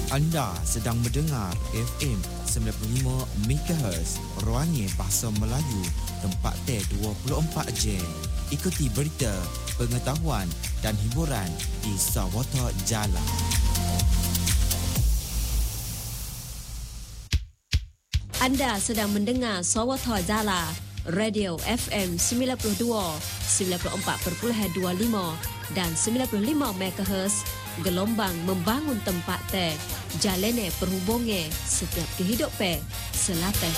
Anda sedang mendengar FM 95 MHz Ruangnya Bahasa Melayu, tempat T 24 Jam. Ikuti berita, pengetahuan dan hiburan di Sawata Jala. Anda sedang mendengar Sawata Jala, Radio FM 92, 94.25 dan 95 MHz. Gelombang membangun tempat teh, jalane perhubungan setiap kehidupan selapas